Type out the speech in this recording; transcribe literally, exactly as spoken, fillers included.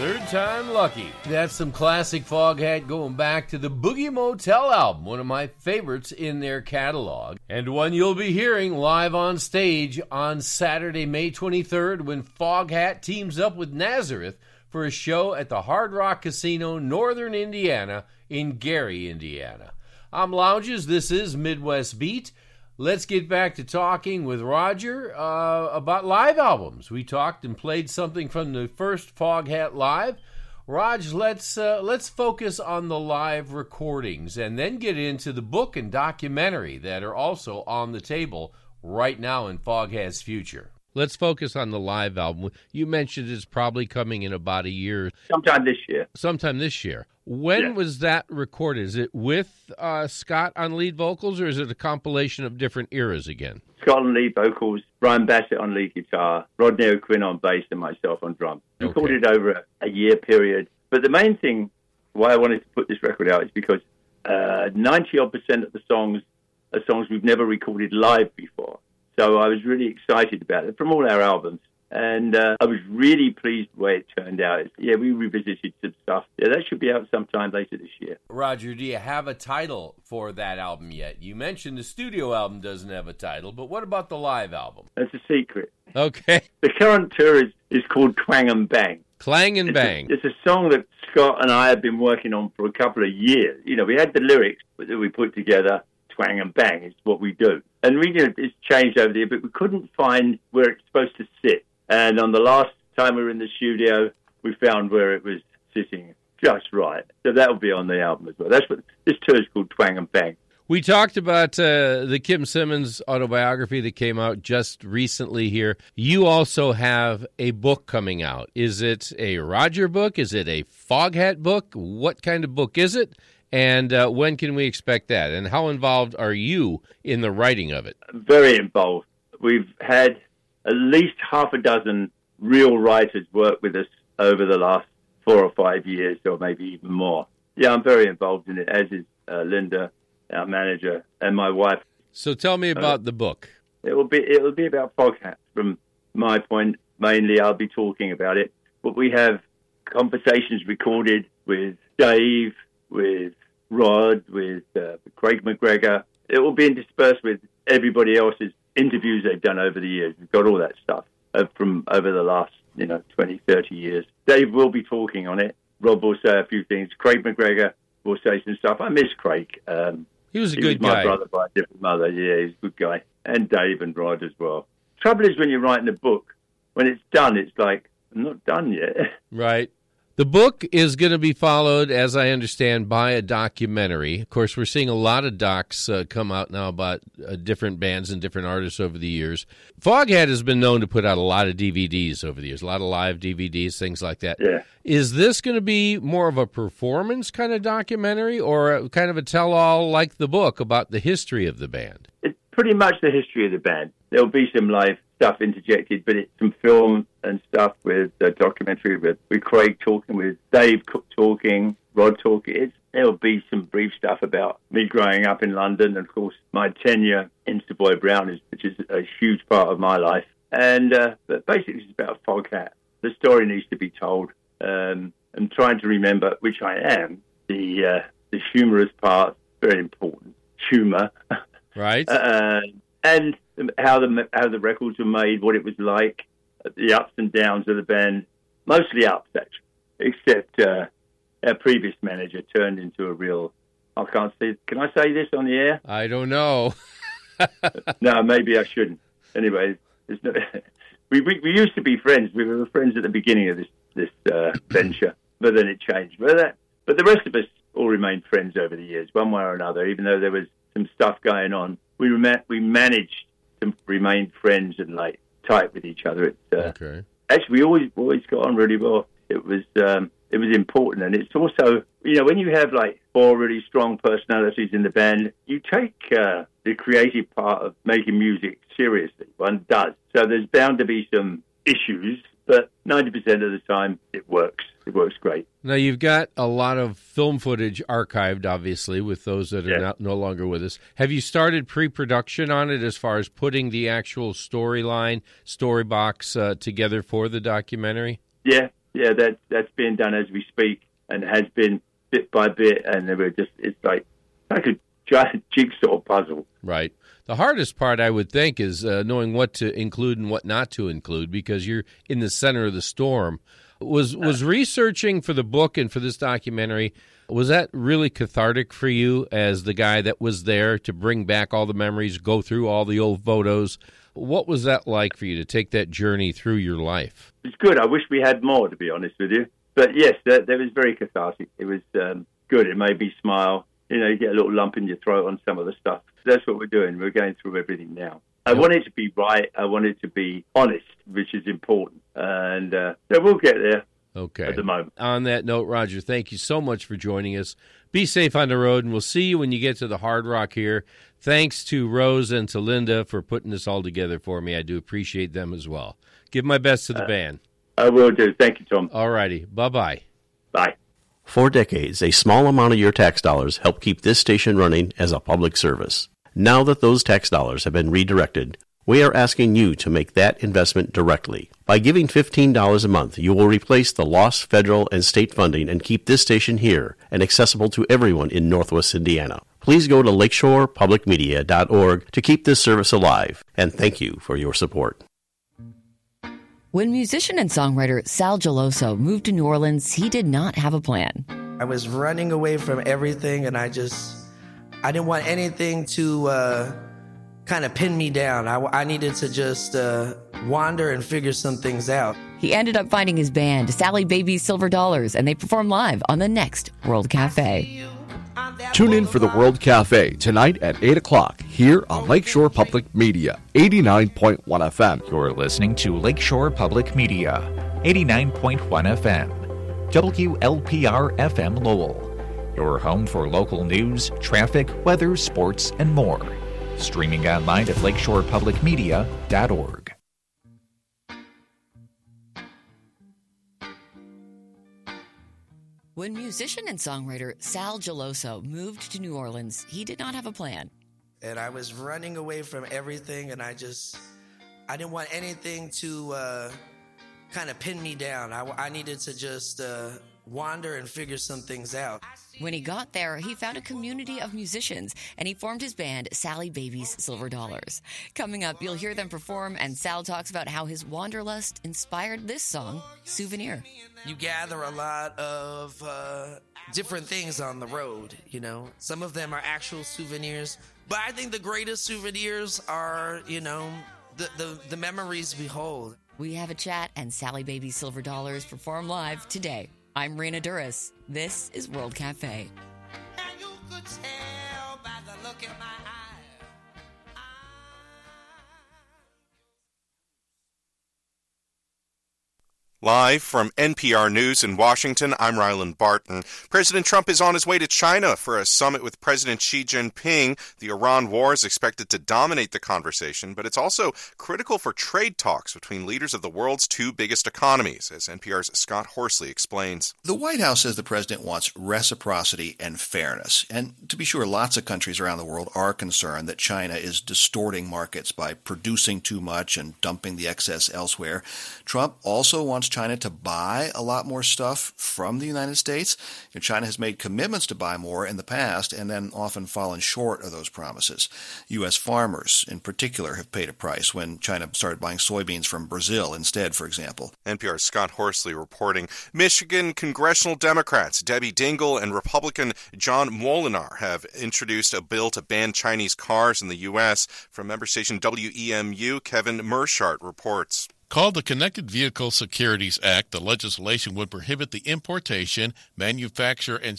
Third time lucky. That's some classic Foghat going back to the Boogie Motel album, one of my favorites in their catalog, and one you'll be hearing live on stage on Saturday, May twenty-third, when Foghat teams up with Nazareth for a show at the Hard Rock Casino, Northern Indiana, in Gary, Indiana. I'm Lounges. This is Midwest Beat. Let's get back to talking with Roger uh, about live albums. We talked and played something from the first Foghat Live. Raj, let's uh, let's focus on the live recordings and then get into the book and documentary that are also on the table right now in Foghat's future. Let's focus on the live album. You mentioned it's probably coming in about a year. Sometime this year. Sometime this year. When yeah. was that recorded? Is it with uh, Scott on lead vocals, or is it a compilation of different eras again? Scott on lead vocals, Brian Bassett on lead guitar, Rodney O'Quinn on bass, and myself on drums. Okay. Recorded over a, a year period. But the main thing why I wanted to put this record out is because uh, ninety-odd percent of the songs are songs we've never recorded live before. So I was really excited about it from all our albums. And uh, I was really pleased with the way it turned out. It's, yeah, we revisited some stuff. Yeah, that should be out sometime later this year. Roger, do you have a title for that album yet? You mentioned the studio album doesn't have a title, but what about the live album? That's a secret. Okay. The current tour is, is called Twang and Bang. Clang and it's Bang. A, it's a song that Scott and I have been working on for a couple of years. You know, we had the lyrics that we put together. Twang and bang is what we do. And we, you know, it's changed over the year, but we couldn't find where it's supposed to sit. And on the last time we were in the studio, we found where it was sitting just right. So that will be on the album as well. That's what this tour is called, Twang and Bang. We talked about uh, the Kim Simmons autobiography that came out just recently here. You also have a book coming out. Is it a Roger book? Is it a Foghat book? What kind of book is it? And uh, when can we expect that? And how involved are you in the writing of it? Very involved. We've had at least half a dozen real writers work with us over the last four or five years, or maybe even more. Yeah, I'm very involved in it, as is uh, Linda, our manager, and my wife. So tell me about uh, the book. It will be it will be about Foghat. From my point, mainly I'll be talking about it. But we have conversations recorded with Dave, with Rod, with uh, Craig McGregor. It will be interspersed with everybody else's interviews they've done over the years. We've got all that stuff uh, from over the last, you know, twenty, thirty years. Dave will be talking on it. Rob will say a few things. Craig McGregor will say some stuff. I miss Craig. Um, he was a he good was my guy. brother by a different mother. Yeah, he's a good guy. And Dave and Rod as well. Trouble is when you're writing a book, when it's done, it's like, I'm not done yet. Right. The book is going to be followed, as I understand, by a documentary. Of course, we're seeing a lot of docs uh, come out now about uh, different bands and different artists over the years. Foghat has been known to put out a lot of D V Ds over the years, a lot of live D V Ds, things like that. Yeah. Is this going to be more of a performance kind of documentary, or a, kind of a tell-all like the book about the history of the band? It's pretty much the history of the band. There'll be some live stuff interjected, but it's some film and stuff with a documentary with, with Craig talking, with Dave Cook talking, Rod talking. It's, there'll be some brief stuff about me growing up in London, and of course my tenure in Savoy Brown, is, which is a huge part of my life. And uh, but basically it's about Foghat. The story needs to be told. Um, I'm trying to remember, which I am, the uh, the humorous part, very important, humour. Right. uh, and how the how the records were made, what it was like, the ups and downs of the band, mostly ups actually, except uh, our previous manager turned into a real. I can't say. Can I say this on the air? I don't know. No, maybe I shouldn't. Anyway, there's no, we, we we used to be friends. We were friends at the beginning of this this uh, venture, but then it changed. But that, but the rest of us all remained friends over the years, one way or another. Even though there was some stuff going on, we rem- we managed to remain friends and like tight with each other. It's, uh, okay. Actually, we always always got on really well. It was um, it was important, and it's also, you know, when you have like four really strong personalities in the band, you take uh, the creative part of making music seriously. One does. So there's bound to be some issues, but ninety percent of the time it works. It works great. Now, you've got a lot of film footage archived, obviously, with those that are yeah. not, no longer with us. Have you started pre-production on it as far as putting the actual storyline, story box uh, together for the documentary? Yeah, yeah, that, that's being done as we speak and has been bit by bit. And we're just, it's like, like a giant jigsaw puzzle. Right. The hardest part, I would think, is uh, knowing what to include and what not to include, because you're in the center of the storm. Was was researching for the book and for this documentary, was that really cathartic for you as the guy that was there to bring back all the memories, go through all the old photos? What was that like for you to take that journey through your life? It's good. I wish we had more, to be honest with you. But yes, that, that was very cathartic. It was um, good. It made me smile. You know, you get a little lump in your throat on some of the stuff. That's what we're doing. We're going through everything now. I want it to be right. I want it to be honest, which is important. And uh, yeah, we'll get there. Okay. At the moment. On that note, Roger, thank you so much for joining us. Be safe on the road, and we'll see you when you get to the Hard Rock here. Thanks to Rose and to Linda for putting this all together for me. I do appreciate them as well. Give my best to the uh, band. I will do. Thank you, Tom. All righty. Bye-bye. Bye. For decades, a small amount of your tax dollars helped keep this station running as a public service. Now that those tax dollars have been redirected, we are asking you to make that investment directly. By giving fifteen dollars a month, you will replace the lost federal and state funding and keep this station here and accessible to everyone in Northwest Indiana. Please go to lakeshore public media dot org to keep this service alive, and thank you for your support. When musician and songwriter Sal Geloso moved to New Orleans, he did not have a plan. I was running away from everything, and I just, I didn't want anything to uh, kind of pin me down. I, I needed to just uh, wander and figure some things out. He ended up finding his band, Sally Baby's Silver Dollars, and they performed live on the next World Cafe. Tune in for the World Cafe tonight at eight o'clock here on Lakeshore Public Media, eighty-nine point one F M. You're listening to Lakeshore Public Media, eighty-nine point one F M, W L P R F M Lowell. Your home for local news, traffic, weather, sports, and more. Streaming online at lakeshore public media dot org. When musician and songwriter Sal Geloso moved to New Orleans, he did not have a plan. And I was running away from everything, and I just, I didn't want anything to uh, kind of pin me down. I, I needed to just uh, wander and figure some things out. When he got there, he found a community of musicians, and he formed his band, Sally Baby's Silver Dollars. Coming up, you'll hear them perform, and Sal talks about how his wanderlust inspired this song, Souvenir. You gather a lot of uh, different things on the road, you know. Some of them are actual souvenirs, but I think the greatest souvenirs are, you know, the, the, the memories we hold. We have a chat, and Sally Baby's Silver Dollars perform live today. I'm Rena Duras. This is World Cafe. And you could tell by the look in my eye. Live from N P R News in Washington, I'm Ryland Barton. President Trump is on his way to China for a summit with President Xi Jinping. The Iran war is expected to dominate the conversation, but it's also critical for trade talks between leaders of the world's two biggest economies, as N P R's Scott Horsley explains. The White House says the president wants reciprocity and fairness. And to be sure, lots of countries around the world are concerned that China is distorting markets by producing too much and dumping the excess elsewhere. Trump also wants China to buy a lot more stuff from the United States. You know, China has made commitments to buy more in the past and then often fallen short of those promises. U S farmers, in particular, have paid a price when China started buying soybeans from Brazil instead, for example. N P R's Scott Horsley reporting. Michigan congressional Democrats Debbie Dingell and Republican John Molinar have introduced a bill to ban Chinese cars in the U S. From member station W E M U, Kevin Mershart reports. Called the Connected Vehicle Securities Act, the legislation would prohibit the importation, manufacture, and